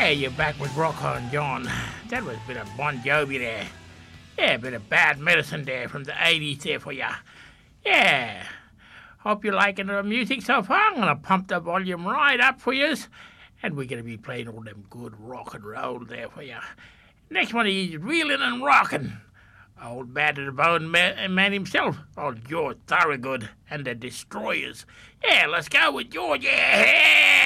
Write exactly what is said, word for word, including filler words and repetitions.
Yeah, you're back with Rock on, John. That was a bit of Bon Jovi there. Yeah, a bit of bad medicine there from the eighties there for ya. Yeah. Hope you're liking the music so far. I'm going to pump the volume right up for yous. And we're going to be playing all them good rock and roll there for ya. Next one is Reelin' and Rockin'. Old Bad to the Bone man, man himself, old George Thorogood and the Destroyers. Yeah, let's go with George. Yeah!